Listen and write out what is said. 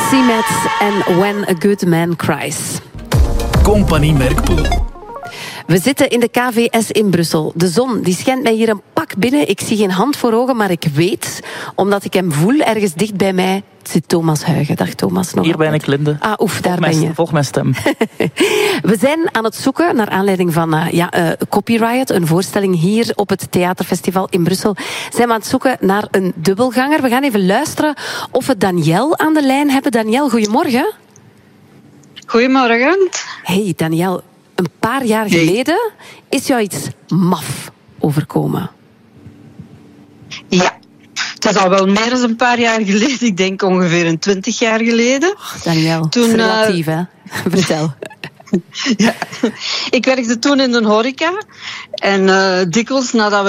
C-Mets en When a Good Man Cries. Compagnie Merkpoel. We zitten in de KVS in Brussel. De zon die schijnt mij hier een pak binnen. Ik zie geen hand voor ogen, maar ik weet, omdat ik hem voel, ergens dicht bij mij zit Thomas Huygen. Dag Thomas. Nog hier ben ik, Linde. Ah, oef, daar ben je. Volg mijn stem. We zijn aan het zoeken, naar aanleiding van Copyright, een voorstelling hier op het Theaterfestival in Brussel. Zijn we aan het zoeken naar een dubbelganger. We gaan even luisteren of we Danielle aan de lijn hebben. Danielle, goedemorgen. Goedemorgen. Hey Danielle, een paar jaar geleden is jou iets maf overkomen. Ja, het is al wel meer dan een paar jaar geleden. Ik denk ongeveer 20 jaar geleden. Danielle, toen, relatief hè? Vertel. Ja, ik werkte toen in de horeca. En dikwijls nadat we